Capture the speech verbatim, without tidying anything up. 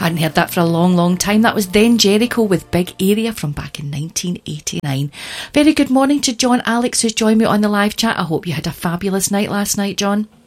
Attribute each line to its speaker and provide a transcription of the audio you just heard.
Speaker 1: Hadn't heard that for a long, long time. That was Then Jericho with Big Area from back in nineteen eighty-nine. Very good morning to John Alex, who's joined me on the live chat. I hope you had a fabulous night last night, John.